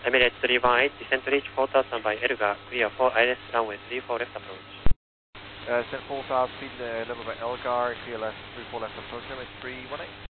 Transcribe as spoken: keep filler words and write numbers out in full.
Emirates three one eight, descent to reach four thousand by Elgar, clear for I L S runway three four left approach. Uh, descent four thousand feet, uh, level by Elgar, clear left, three four left approach, Emirates three one eight.